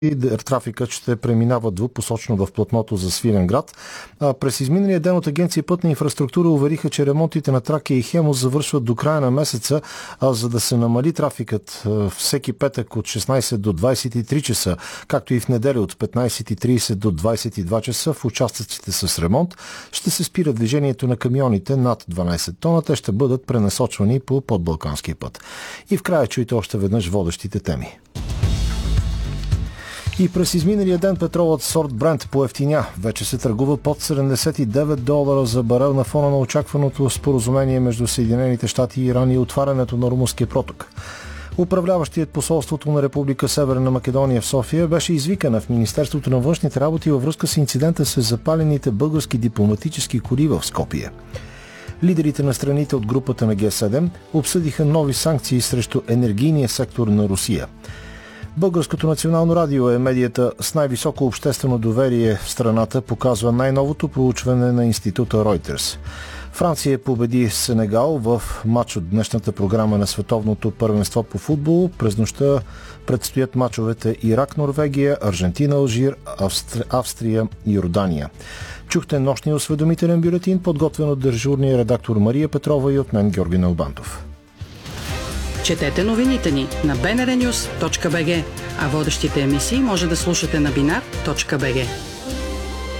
трафикът ще преминава двупосочно в платното за Свиленград. През изминалия ден от Агенция Пътна инфраструктура увериха, че ремонтите на Тракия и Хемус завършват до края на месеца, за да се намали трафикът всеки петък от 16 до 23 часа, както и в неделя от 15:30 до 22 часа в участъците с ремонт. Ще се спира движението на камионите над 12 тона. Те ще бъдат пренасочвани по подбалканския път. И в края чуйте още веднъж водещите теми. И през изминалия ден петролът сорт Брент поевтиня. Вече се търгува под $79 за барел на фона на очакваното споразумение между Съединените щати и Иран и отварянето на Румънския проток. Управляващият посолството на Република Северна Македония в София беше извикана в Министерството на външните работи във връзка с инцидента с запалените български дипломатически коли в Скопие. Лидерите на страните от групата на Г7 обсъдиха нови санкции срещу енергийния сектор на Русия. Българското национално радио е медията с най-високо обществено доверие в страната, показва най-новото проучване на института Reuters. Франция победи Сенегал в матч от днешната програма на Световното първенство по футбол. През нощта предстоят мачовете Ирак-Норвегия, Аржентина-Алжир, Австрия и Йордания. Чухте нощния осведомителен бюлетин, подготвен от дежурния редактор Мария Петрова и от мен Георги Налбантов. Четете новините ни на bnrnews.bg, а водещите емисии може да слушате на binar.bg.